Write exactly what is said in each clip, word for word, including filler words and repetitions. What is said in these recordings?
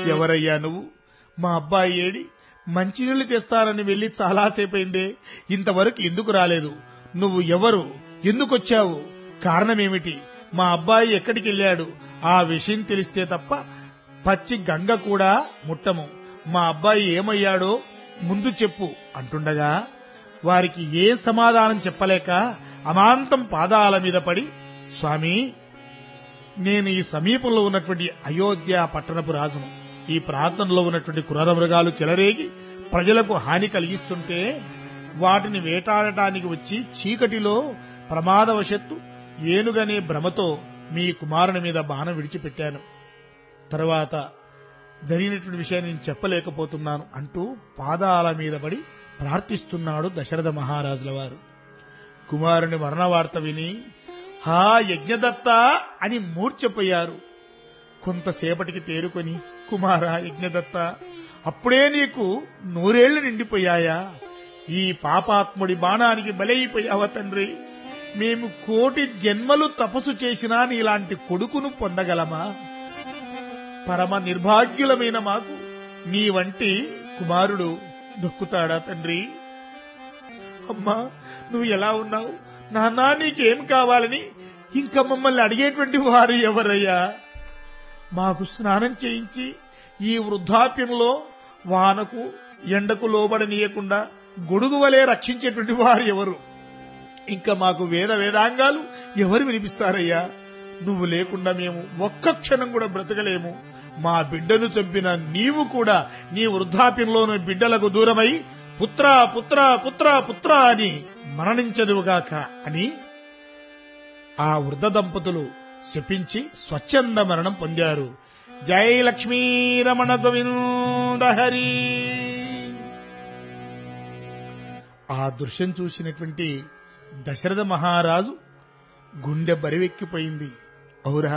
ఎవరయ్యా నువ్వు? మా అబ్బాయి ఏడి? మంచినీళ్లు తెస్తానని వెళ్లి చాలాసేపైందే, ఇంతవరకు ఎందుకు రాలేదు? నువ్వు ఎవరు? ఎందుకొచ్చావు? కారణమేమిటి? మా అబ్బాయి ఎక్కడికి వెళ్ళాడు? ఆ విషయం తెలిస్తే తప్ప పచ్చి గంగ కూడా ముట్టము. మా అబ్బాయి ఏమయ్యాడో ముందు చెప్పు అంటుండగా వారికి ఏ సమాధానం చెప్పలేక అమాంతం పాదాల మీద పడి, స్వామి, నేను ఈ సమీపంలో ఉన్నటువంటి అయోధ్య పట్టణపు రాజును. ఈ ప్రాంతంలో ఉన్నటువంటి క్రూర మృగాలు చెలరేగి ప్రజలకు హాని కలిగిస్తుంటే వాటిని వేటాడటానికి వచ్చి చీకటిలో ప్రమాదవశత్తు ఏనుగనే భ్రమతో మీ కుమారుని మీద బాణం విడిచిపెట్టాను. తర్వాత జరిగినటువంటి విషయాన్ని నేను చెప్పలేకపోతున్నాను అంటూ పాదాల మీద పడి ప్రార్థిస్తున్నాడు దశరథ మహారాజుల వారు. కుమారుని మరణ వార్త విని హా యజ్ఞదత్త అని మూర్ఛపోయారు. కొంతసేపటికి తేరుకొని, కుమారా యజ్ఞదత్త, అప్పుడే నీకు నూరేళ్లు నిండిపోయాయా? ఈ పాపాత్ముడి బాణానికి బలైపోయావా తండ్రి? మేము కోటి జన్మలు తపస్సు చేసినా నీలాంటి కొడుకును పొందగలమా? పరమ నిర్భాగ్యులమైన మాకు నీ వంటి కుమారుడు దొక్కుతాడా తండ్రి? అమ్మా, నువ్వు ఎలా ఉన్నావు? నాన్నా, నీకేం కావాలని ఇంకా మమ్మల్ని అడిగేటువంటి వారు ఎవరయ్యా? మాకు స్నానం చేయించి ఈ వృద్ధాప్యంలో వానకు ఎండకు లోబడనీయకుండా గొడుగు వలె రక్షించేటువంటి వారు ఎవరు? ఇంకా మాకు వేద వేదాంగాలు ఎవరు వినిపిస్తారయ్యా? నువ్వు లేకుండా మేము ఒక్క క్షణం కూడా బ్రతకలేము. మా బిడ్డను చంపిన నీవు కూడా నీ వృద్ధాప్యంలోని బిడ్డలకు దూరమై పుత్ర పుత్ర పుత్ర పుత్ర అని మరణించదువుగాక అని ఆ వృద్ధ దంపతులు శపించి స్వచ్ఛంద మరణం పొందారు. జై లక్ష్మీ రమణ గోవింద హరి. ఆ దృశ్యం చూసినటువంటి దశరథ మహారాజు గుండె బరివెక్కిపోయింది. ఔరా,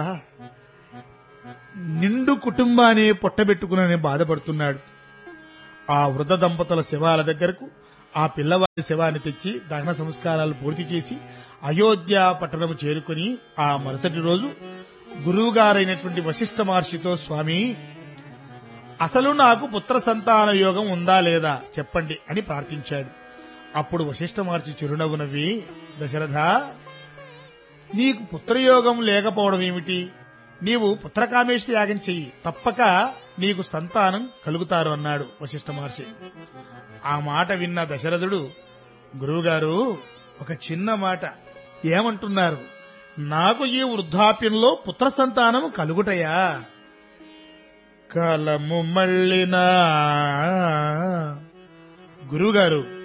నిండు కుటుంబాన్ని పొట్టబెట్టుకుని బాధపడుతున్నాడు. ఆ వృద్ధ దంపతుల శవాల దగ్గరకు ఆ పిల్లవాడి శవాన్ని తెచ్చి దహన సంస్కారాలు పూర్తి చేసి అయోధ్య పట్టణము చేరుకుని ఆ మరుసటి రోజు గురువుగారైనటువంటి వశిష్ఠ మహర్షితో, స్వామి, అసలు నాకు పుత్ర సంతాన యోగం ఉందా లేదా చెప్పండి అని ప్రార్థించాడు. అప్పుడు వశిష్ఠ మహర్షి చిరునవ్వు నవ్వి, దశరథ, నీకు పుత్రయోగం లేకపోవడం ఏమిటి? నీవు పుత్రకామేష్టి యాగం చెయ్యి, తప్పక నీకు సంతానం కలుగుతారు అన్నాడు వశిష్ఠ మహర్షి. ఆ మాట విన్న దశరథుడు, గురువుగారు, ఒక చిన్న మాట ఏమంటున్నారు? నాకు ఈ వృద్ధాప్యంలో పుత్ర సంతానం కలుగుటయా? కలము మళ్ళినా గురువుగారు,